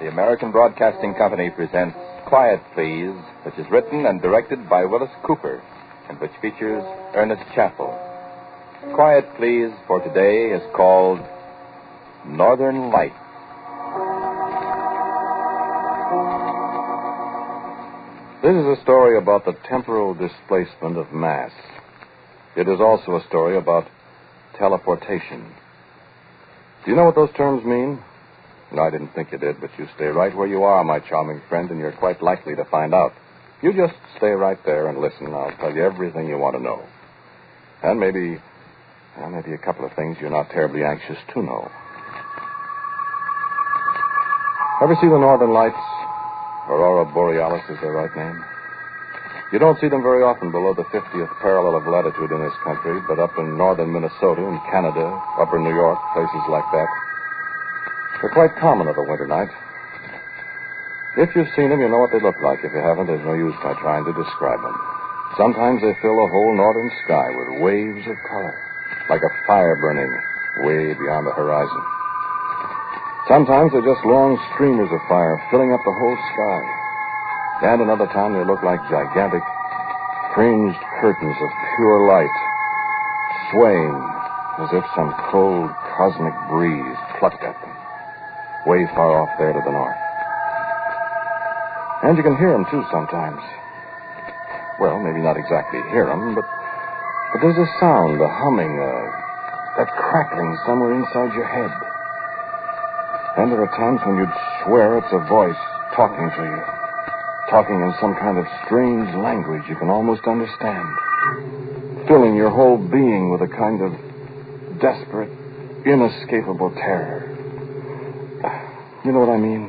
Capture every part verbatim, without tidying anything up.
The American Broadcasting Company presents Quiet Please, which is written and directed by Willis Cooper, and which features Ernest Chappell. Quiet Please for today is called Northern Light. This is a story about the temporal displacement of mass. It is also a story about teleportation. Do you know what those terms mean? No, I didn't think you did, but you stay right where you are, my charming friend, and you're quite likely to find out. You just stay right there and listen. I'll tell you everything you want to know. And maybe, well, maybe a couple of things you're not terribly anxious to know. Ever see the Northern Lights? Aurora Borealis is their right name. You don't see them very often below the fiftieth parallel of latitude in this country, but up in northern Minnesota and Canada, upper New York, places like that, they're quite common of a winter night. If you've seen them, you know what they look like. If you haven't, there's no use my trying to describe them. Sometimes they fill the whole northern sky with waves of color, like a fire burning way beyond the horizon. Sometimes they're just long streamers of fire filling up the whole sky. And another time they look like gigantic, fringed curtains of pure light, swaying as if some cold cosmic breeze plucked at them, way far off there to the north. And you can hear them, too, sometimes. Well, maybe not exactly hear them, but, but there's a sound, a humming, a, that crackling somewhere inside your head. And there are times when you'd swear it's a voice talking to you. Talking in some kind of strange language you can almost understand. Filling your whole being with a kind of desperate, inescapable terror. You know what I mean?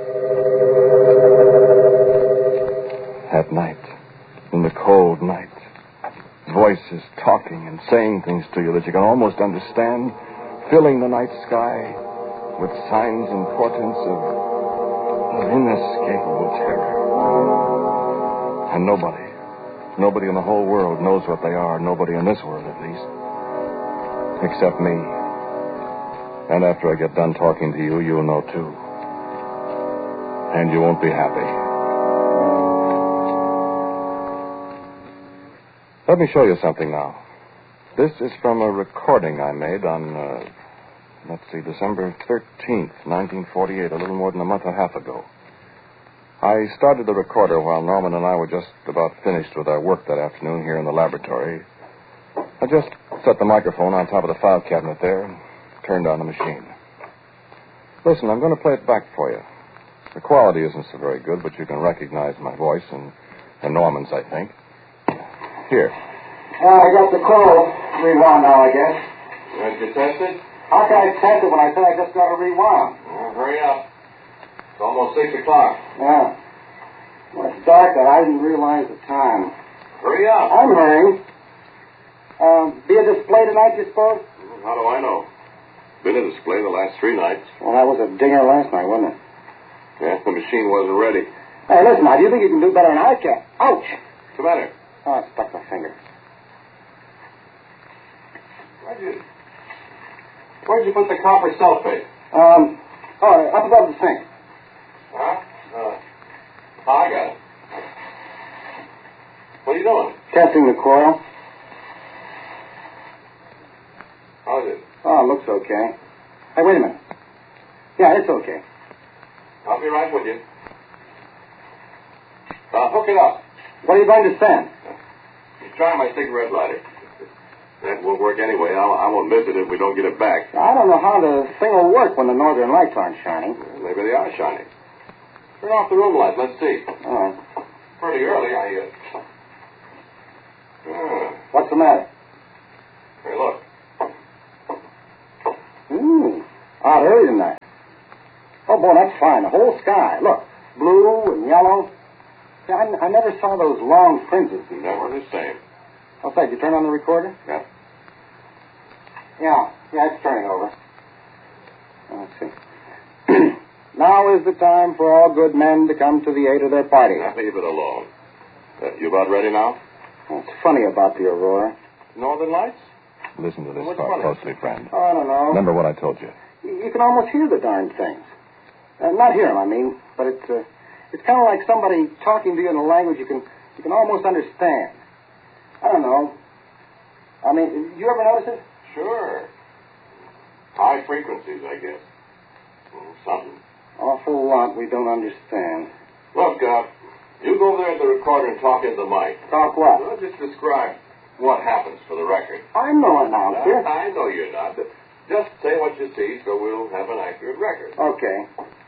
At night, in the cold night, voices talking and saying things to you that you can almost understand, filling the night sky with signs and portents of, of inescapable terror. And nobody, nobody in the whole world knows what they are. Nobody in this world, at least. Except me. And after I get done talking to you, you'll know, too. And you won't be happy. Let me show you something now. This is from a recording I made on, uh, let's see, December thirteenth, nineteen forty-eight, a little more than a month and a half ago. I started the recorder while Norman and I were just about finished with our work that afternoon here in the laboratory. I just set the microphone on top of the file cabinet there and turned on the machine. Listen, I'm going to play it back for you. The quality isn't so very good, but you can recognize my voice and, and Norman's, I think. Here. Well, I got the call. Rewind now, I guess. You ready to test it? How can I test it when I said I just got to rewind? Well, hurry up. It's almost six o'clock. Yeah. Well, it's dark, but I didn't realize the time. Hurry up. I'm hurrying. Um, be a display tonight, you suppose? How do I know? Been a display the last three nights. Well, that was a dinger last night, wasn't it? Yeah, the machine wasn't ready. Hey, listen, now, do you think you can do better than I can? Ouch! What's the matter? Oh, I stuck my finger. Where'd you... Where'd you put the copper sulfate? Um, oh, up above the sink. Huh? Uh, oh, I got it. What are you doing? Testing the coil. How's it? Oh, it looks okay. Hey, wait a minute. Yeah, it's okay. I'll be right with you. Now, hook it up. What are you going to send? Try my cigarette lighter. That won't work anyway. I'll, I won't miss it if we don't get it back. I don't know how the thing will work when the northern lights aren't shining. Well, maybe they are shining. Turn off the room light. Let's see. All right. Pretty early, I... Uh... Uh, What's the matter? hey, look. Ooh, out early tonight. Oh, boy, that's fine. The whole sky. Look, blue and yellow. See, I, I never saw those long fringes before. Never the same. What's that? You turn on the recorder? Yeah. Yeah, yeah, it's turning over. Let's see. Now is the time for all good men to come to the aid of their party. Now, leave it alone. Uh, you about ready now? What's funny about the Aurora? Northern Lights? Listen to this What's part funny? closely, friend. Oh, I don't know. Remember what I told you. You, you can almost hear the darn things. Uh, not hear him, I mean, but it's uh, it's kind of like somebody talking to you in a language you can you can almost understand. I don't know. I mean, you ever notice it? Sure. High frequencies, I guess. Mm, something. Awful lot we don't understand. Look, uh, you go over there at the recorder and talk into the mic. Talk what? Well, just describe what happens for the record. I'm no announcer. I know you're not, but just say what you see so we'll have an accurate record. Okay.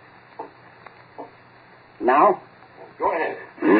Now? Go ahead.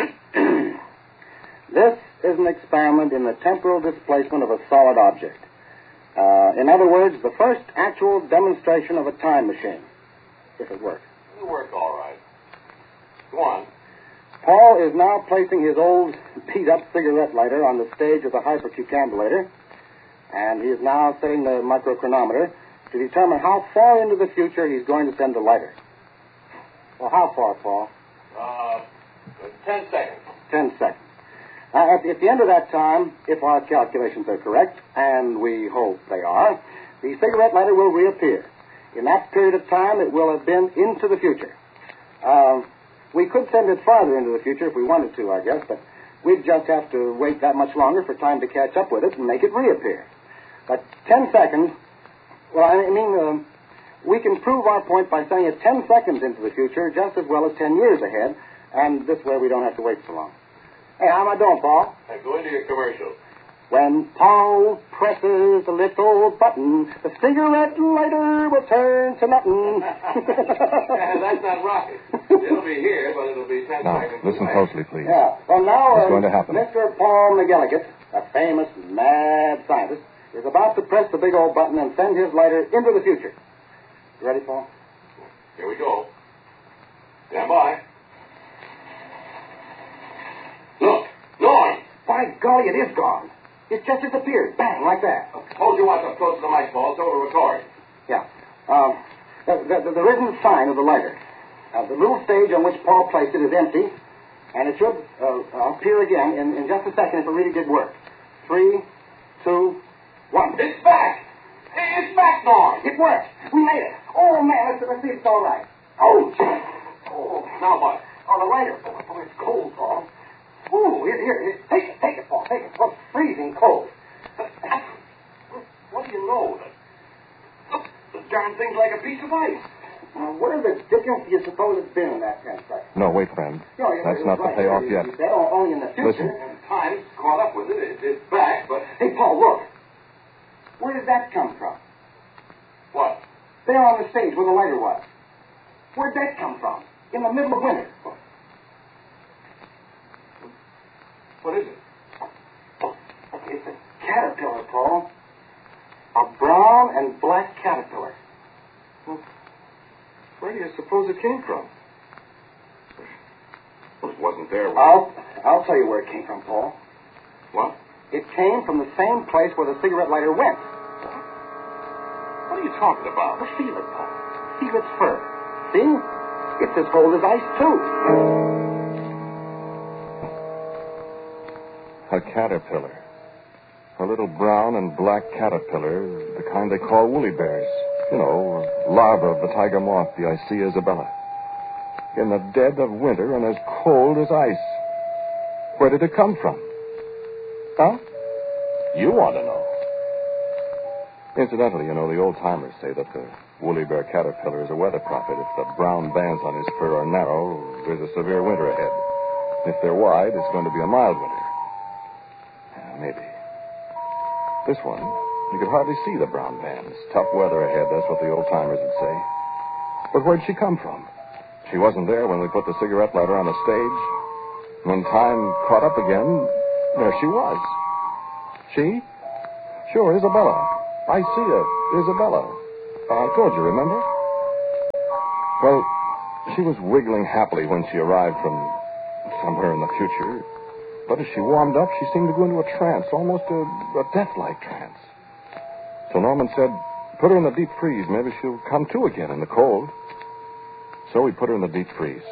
This is an experiment in the temporal displacement of a solid object. Uh, in other words, the first actual demonstration of a time machine, if it works. It'll work all right. Go on. Paul is now placing his old beat-up cigarette lighter on the stage of the hypercucambulator, and he is now setting the microchronometer to determine how far into the future he's going to send the lighter. Well, how far, Paul? Uh, ten seconds. Ten seconds. Uh, at, at the end of that time, if our calculations are correct, and we hope they are, the cigarette lighter will reappear. In that period of time, it will have been into the future. Uh, we could send it farther into the future if we wanted to, I guess, but we'd just have to wait that much longer for time to catch up with it and make it reappear. But ten seconds, well, I mean, uh, we can prove our point by sending it ten seconds into the future just as well as ten years ahead, and this way we don't have to wait so long. Hey, how am I doing, Paul? Now go into your commercial. When Paul presses the little button, the cigarette lighter will turn to nothing. Yeah, that's not rocket. It'll be here, but it'll be ten Now, seconds listen away. closely, please. Yeah. Well, now, What's uh, going to happen? Mister Paul McGillicuddy, a famous mad scientist, is about to press the big old button and send his lighter into the future. You ready, Paul? Here we go. Stand by. Look, Norm. By golly, it is gone. It just disappeared. Bang, like that. Hold your watch up close to the mic, Paul, so it'll record. Yeah. Um, there, there, there isn't a sign of the lighter. Uh, the little stage on which Paul placed it is empty, and it should uh, appear again in, in just a second if it really did work. Three, two, one. It's back. Hey, it's back, Norm. It worked. We made it. Oh, man, let's, let's see if it's all right. Oh, gee. Oh, Now what? oh, the lighter. Oh, it's cold, Paul. Ooh, here, here, here. Take it, take it, Paul. Take it. Oh, it's freezing cold. What do you know? Look, the darn thing's like a piece of ice. Now, where the dickens do you suppose it's been in that ten seconds? No, wait, friend. No, you- That's you're not the right. payoff You- yet. you said o- only in the future. Listen. And time's caught up with it. it. It's back, but... Hey, Paul, look. Where did that come from? What? There on the stage where the lighter was. Where'd that come from? In the middle of winter. What is it? It's a caterpillar, Paul. A brown and black caterpillar. Well, where do you suppose it came from? Well, it wasn't there. Was I'll, I'll tell you where it came from, Paul. it? What? It came from the same place where the cigarette lighter went. What are you talking about? Well, feel it, Paul. Feel its fur. See? It's as cold as ice, too. A caterpillar. A little brown and black caterpillar, the kind they call woolly bears. You know, larva of the tiger moth, the Icea isabella. In the dead of winter and as cold as ice. Where did it come from? Huh? You want to know. Incidentally, you know, the old-timers say that the woolly bear caterpillar is a weather prophet. If the brown bands on his fur are narrow, there's a severe winter ahead. If they're wide, it's going to be a mild winter. Yeah, maybe. This one, you could hardly see the brown bands. Tough weather ahead, that's what the old-timers would say. But where'd she come from? She wasn't there when we put the cigarette lighter on the stage. When time caught up again, there she was. She? Sure, Isabella. I see her, Isabella. I told you, remember? Well, she was wiggling happily when she arrived from somewhere in the future. But as she warmed up, she seemed to go into a trance, almost a, a death-like trance. So Norman said, put her in the deep freeze. Maybe she'll come to again in the cold. So we put her in the deep freeze.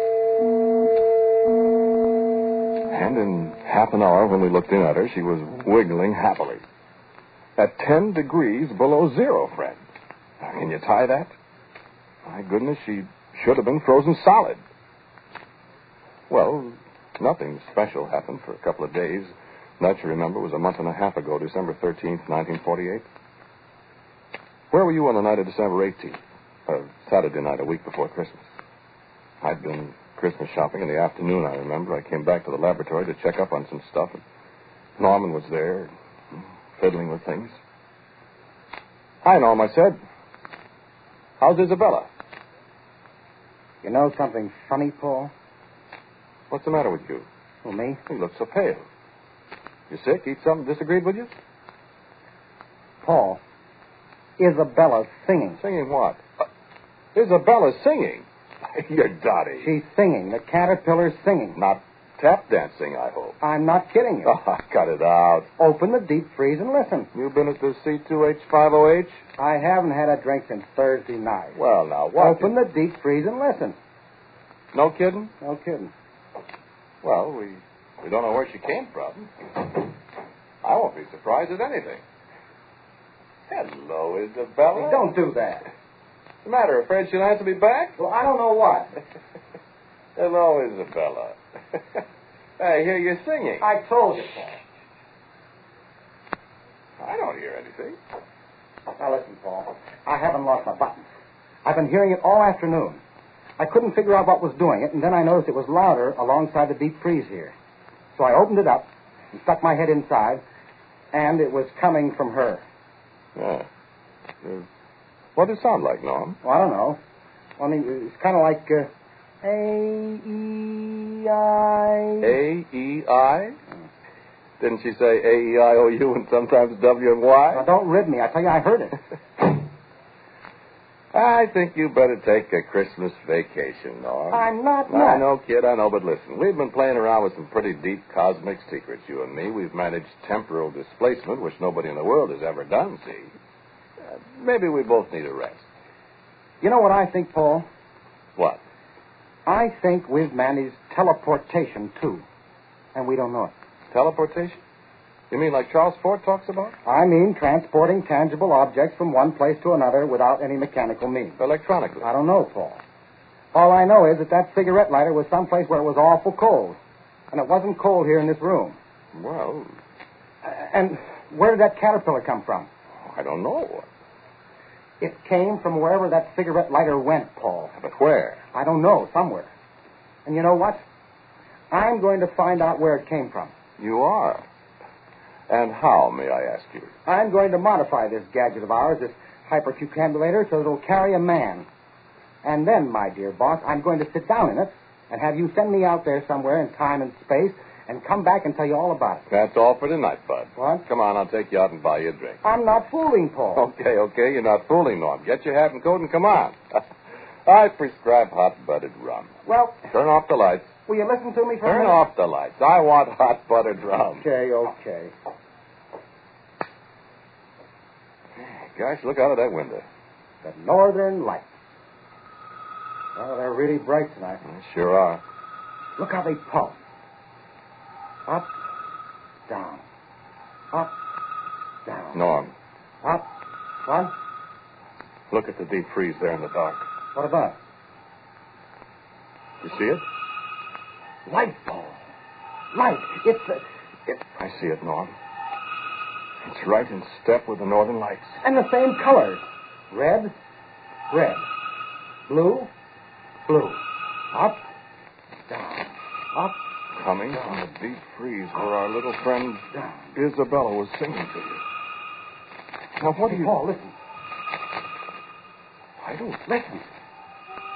And in half an hour, when we looked in at her, she was wiggling happily. At ten degrees below zero, Fred. Now, can you tie that? My goodness, she should have been frozen solid. Well, nothing special happened for a couple of days. That, you remember, was a month and a half ago, December thirteenth, nineteen forty-eight. Where were you on the night of December eighteenth? Uh, Saturday night, a week before Christmas. I'd been Christmas shopping in the afternoon, I remember. I came back to the laboratory to check up on some stuff, and Norman was there, fiddling with things. Hi, Norm, I said. How's Isabella? You know something funny, Paul? What's the matter with you? Well, me? You look so pale. You sick? Eat something disagreed with you? Paul, Isabella's singing. Singing what? Uh, Isabella's singing? You're dotty. She's singing. The caterpillar's singing. Not tap dancing, I hope. I'm not kidding you. Oh, cut it out. Open the deep freeze and listen. You've been at the C two H five oh H? I haven't had a drink since Thursday night. Well, now, what? Open the deep freeze and listen. No kidding? No kidding. Well, we we don't know where she came from. I won't be surprised at anything. Hello, Isabella. Hey, don't do that. What's the matter? Afraid she'll answer me back? Well, I don't know what. Hello, Isabella. I hear you singing. I told you, Paul. I don't hear anything. Now, listen, Paul. I haven't lost my buttons. I've been hearing it all afternoon. I couldn't figure out what was doing it, and then I noticed it was louder alongside the deep freeze here. So I opened it up and stuck my head inside, and it was coming from her. Yeah. Uh, what does it sound like, Norm? Well, I don't know. Only it's kind of like uh, A, E, I. A, E, I? Didn't she say A, E, I, O, U and sometimes W and Y? Now, don't rib me. I tell you, I heard it. I think you better take a Christmas vacation, Norm. I'm not I nuts. know, kid, I know, but listen, we've been playing around with some pretty deep cosmic secrets, you and me. We've managed temporal displacement, which nobody in the world has ever done, see? Uh, maybe we both need a rest. You know what I think, Paul? What? I think we've managed teleportation, too, and we don't know it. Teleportation? You mean like Charles Fort talks about? I mean transporting tangible objects from one place to another without any mechanical means. Electronically? I don't know, Paul. All I know is that that cigarette lighter was someplace where it was awful cold. And it wasn't cold here in this room. Well... Uh, and where did that caterpillar come from? I don't know. It came from wherever that cigarette lighter went, Paul. But where? I don't know, somewhere. And you know what? I'm going to find out where it came from. You are? And how, may I ask you? I'm going to modify this gadget of ours, this hypercucambulator, so it'll carry a man. And then, my dear boss, I'm going to sit down in it and have you send me out there somewhere in time and space and come back and tell you all about it. That's all for tonight, Bud. What? Come on, I'll take you out and buy you a drink. I'm not fooling, Paul. Okay, okay, you're not fooling, Norm. Get your hat and coat and come on. I prescribe hot-buttered rum. Well... Turn off the lights. Will you listen to me for Turn a minute? off the lights. I want hot-buttered rum. Okay, okay. Gosh, look out of that window. The northern lights. Oh, they're really bright tonight. They sure are. Look how they pulse. Up, down. Up, down. Norm, Up, what? look at the deep freeze there in the dark. What about? You see it? Light, Paul. Light. It's a... It's... I see it, Norm. It's right in step with the northern lights. And the same colors. Red, red. Blue, blue. Up, down. Up, Coming down. from the deep freeze where our little friend down. Isabella was singing to you. Now, what do Hey, you... Paul, listen. I don't... Listen.